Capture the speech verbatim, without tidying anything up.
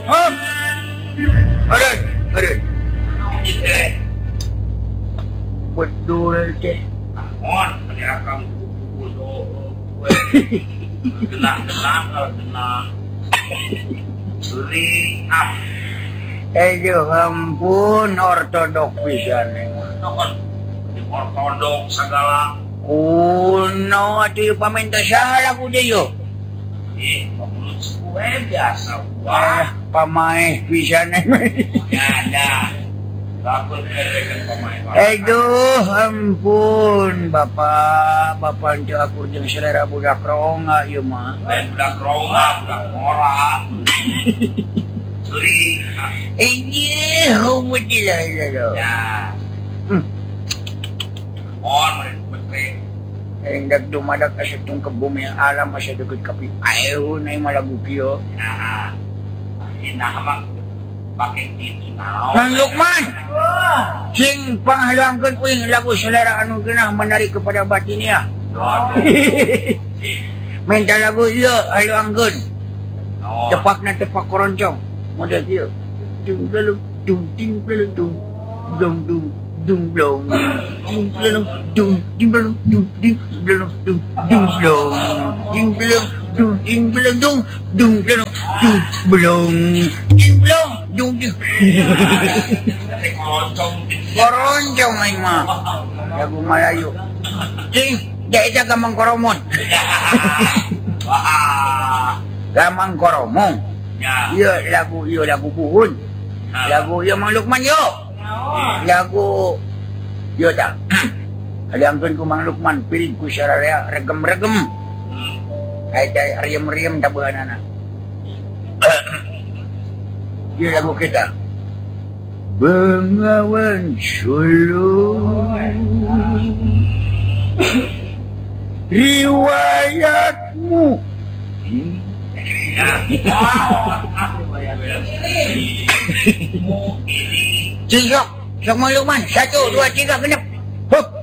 Hop. Aduh, aduh. Betul teh. Mohon menyerahkan buku tenang-tenang kalau tenang. Beri ah. Aduh, ampun ortodok pisan. Ortodok segala. Kuno atuh paminta salah ku deui yo. Eh, menurut gue biasa. Wah, pamaeh pisan. Ya ada. Takut kan pemain. Aduh, ampun Bapak, Bapak itu aku jeung selera budak ronga ieu mah. Lain budak ronga, budak moral. Suri. Eh, humut lah itu. Ya. Hmm. Mohon menteri. Hendak dumadak ka satong kabumi alam asa deukeut ka pipaeho na malagu kieu. Nah. Inah mah pakai itu naon. Mang Lukman. Sing panghaluangkeun uing lagu selera anu geunah menarik kepada batin ya. Minta lagu ieu haluangkeun. Tepakna tepak koroncong. Model ieu. Dung belum dung ting belum dung dung dung dung belum dung belum dung ding belum dung ding belum dung ding belum ding belum dung ding belum dung dung belum dung belum ding belum dung ding koroncong aing mah lagu Melayu ting jaita gamang koromon gamang koromong iya lagu iya lagu buhun lagu iya Mang Lukman yo lagu yo tak haliangkeun ku Mang Lukman pilih ku sararea regem-regem aya riem-riem da beunana ieu lagu kita Bengawan Solo riwayatmu Cik, sok Mang Lukman. Satu, dua, tiga, genep. Hup.